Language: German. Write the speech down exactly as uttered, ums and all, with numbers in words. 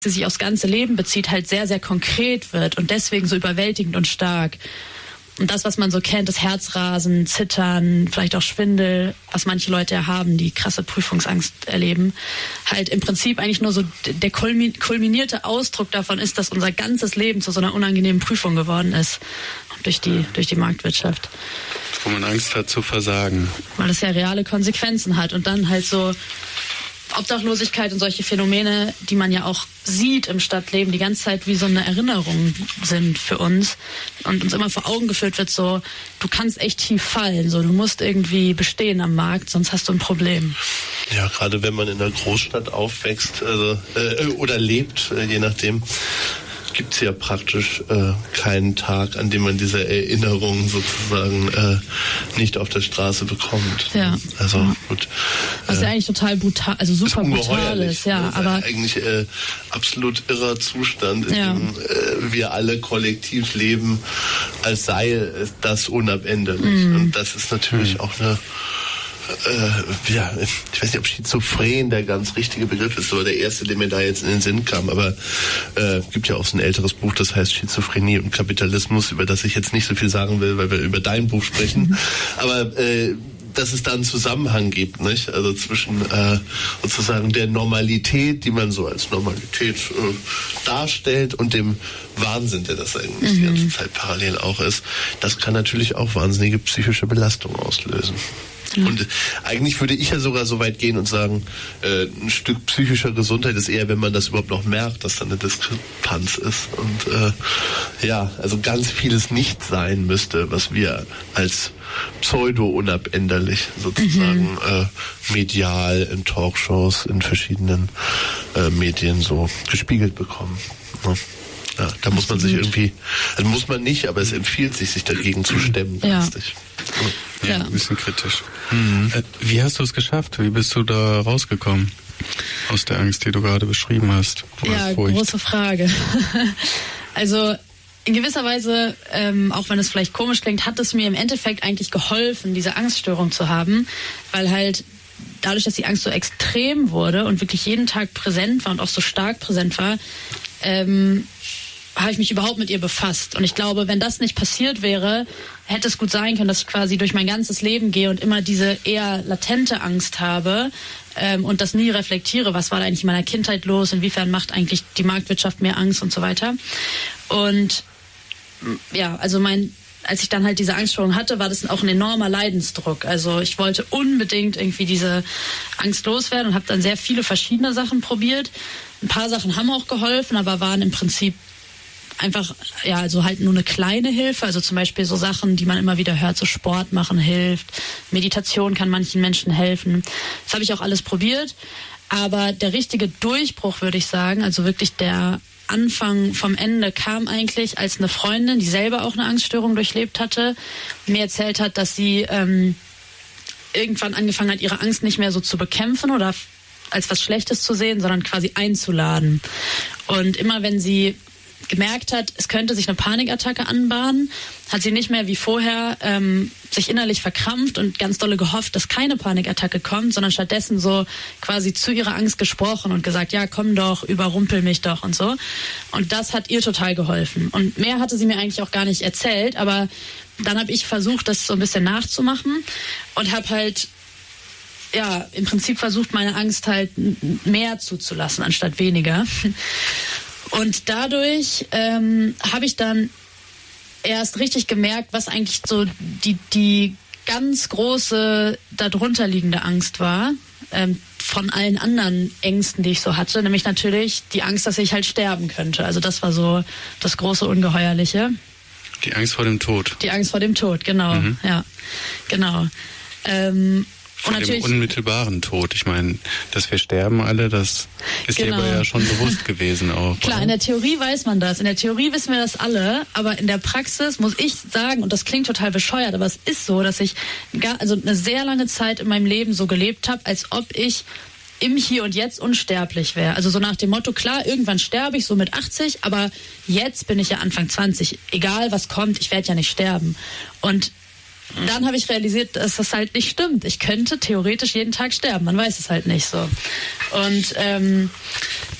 die sich aufs ganze Leben bezieht, halt sehr, sehr konkret wird und deswegen so überwältigend und stark. Und das, was man so kennt, das Herzrasen, Zittern, vielleicht auch Schwindel, was manche Leute ja haben, die krasse Prüfungsangst erleben, halt im Prinzip eigentlich nur so der kulminierte Ausdruck davon ist, dass unser ganzes Leben zu so einer unangenehmen Prüfung geworden ist durch die, durch die Marktwirtschaft. Wo man Angst hat zu versagen. Weil es ja reale Konsequenzen hat und dann halt so Obdachlosigkeit und solche Phänomene, die man ja auch sieht im Stadtleben, die ganze Zeit wie so eine Erinnerung sind für uns und uns immer vor Augen geführt wird, so, du kannst echt tief fallen, so, du musst irgendwie bestehen am Markt, sonst hast du ein Problem. Ja, gerade wenn man in einer Großstadt aufwächst also, äh, oder lebt, äh, je nachdem, gibt es ja praktisch äh, keinen Tag, an dem man diese Erinnerung sozusagen äh, nicht auf der Straße bekommt. Ja. Also ja. gut. Was äh, ja eigentlich total brutal, also super brutal ist, ja, das ist aber eigentlich äh, absolut irrer Zustand, in ja. dem äh, wir alle kollektiv leben, als sei das unabänderlich. Mhm. Und das ist natürlich mhm. auch eine Äh, ja, ich weiß nicht, ob Schizophren der ganz richtige Begriff ist, aber der erste, der mir da jetzt in den Sinn kam. Aber äh, gibt ja auch so ein älteres Buch, das heißt Schizophrenie und Kapitalismus, über das ich jetzt nicht so viel sagen will, weil wir über dein Buch sprechen. Aber äh, dass es da einen Zusammenhang gibt, nicht? Also zwischen äh, sozusagen der Normalität, die man so als Normalität äh, darstellt, und dem Wahnsinn, der das eigentlich mhm. die ganze Zeit parallel auch ist. Das kann natürlich auch wahnsinnige psychische Belastung auslösen. Mhm. Und eigentlich würde ich ja sogar so weit gehen und sagen, äh, ein Stück psychischer Gesundheit ist eher, wenn man das überhaupt noch merkt, dass da eine Diskrepanz ist. Und äh, ja, also ganz vieles nicht sein müsste, was wir als pseudo-unabänderlich sozusagen mhm. äh, medial in Talkshows, in verschiedenen äh, Medien so gespiegelt bekommen. Ja. Ja, da muss man sich irgendwie, also muss man nicht, aber es empfiehlt sich, sich dagegen zu stemmen. Ja. Ja, ja, ein bisschen kritisch. Mhm. Äh, wie hast du es geschafft? Wie bist du da rausgekommen? Aus der Angst, die du gerade beschrieben hast? Ja, große Frage. Also in gewisser Weise, ähm, auch wenn es vielleicht komisch klingt, hat es mir im Endeffekt eigentlich geholfen, diese Angststörung zu haben, weil halt dadurch, dass die Angst so extrem wurde und wirklich jeden Tag präsent war und auch so stark präsent war, ähm, habe ich mich überhaupt mit ihr befasst. Und ich glaube, wenn das nicht passiert wäre, hätte es gut sein können, dass ich quasi durch mein ganzes Leben gehe und immer diese eher latente Angst habe ähm, und das nie reflektiere, was war da eigentlich in meiner Kindheit los, inwiefern macht eigentlich die Marktwirtschaft mehr Angst und so weiter. Und ja, also mein als ich dann halt diese Angststörung hatte, war das auch ein enormer Leidensdruck. Also ich wollte unbedingt irgendwie diese Angst loswerden und habe dann sehr viele verschiedene Sachen probiert. Ein paar Sachen haben auch geholfen, aber waren im Prinzip einfach, ja, also halt nur eine kleine Hilfe. Also zum Beispiel so Sachen, die man immer wieder hört, so Sport machen hilft. Meditation kann manchen Menschen helfen. Das habe ich auch alles probiert. Aber der richtige Durchbruch, würde ich sagen, also wirklich der Anfang vom Ende kam eigentlich, als eine Freundin, die selber auch eine Angststörung durchlebt hatte, mir erzählt hat, dass sie ähm, irgendwann angefangen hat, ihre Angst nicht mehr so zu bekämpfen oder als was Schlechtes zu sehen, sondern quasi einzuladen. Und immer wenn sie gemerkt hat, es könnte sich eine Panikattacke anbahnen, hat sie nicht mehr wie vorher ähm, sich innerlich verkrampft und ganz dolle gehofft, dass keine Panikattacke kommt, sondern stattdessen so quasi zu ihrer Angst gesprochen und gesagt, ja, komm doch, überrumpel mich doch und so. Und das hat ihr total geholfen. Und mehr hatte sie mir eigentlich auch gar nicht erzählt, aber dann habe ich versucht, das so ein bisschen nachzumachen und habe halt ja, im Prinzip versucht, meine Angst halt mehr zuzulassen, anstatt weniger. Und dadurch ähm, habe ich dann erst richtig gemerkt, was eigentlich so die, die ganz große darunter liegende Angst war, ähm, von allen anderen Ängsten, die ich so hatte, nämlich natürlich die Angst, dass ich halt sterben könnte. Also das war so das große Ungeheuerliche. Die Angst vor dem Tod. Die Angst vor dem Tod, genau, mhm. ja, genau. Ähm, Von und dem unmittelbaren Tod. Ich meine, dass wir sterben alle, das ist genau. dir aber ja schon bewusst gewesen auch. Klar, oder? In der Theorie weiß man das. In der Theorie wissen wir das alle. Aber in der Praxis muss ich sagen, und das klingt total bescheuert, aber es ist so, dass ich gar, also eine sehr lange Zeit in meinem Leben so gelebt habe, als ob ich im Hier und Jetzt unsterblich wäre. Also so nach dem Motto, klar, irgendwann sterbe ich so mit achtzig, aber jetzt bin ich ja Anfang zwanzig. Egal was kommt, ich werde ja nicht sterben. Und dann habe ich realisiert, dass das halt nicht stimmt. Ich könnte theoretisch jeden Tag sterben, man weiß es halt nicht so. Und ähm,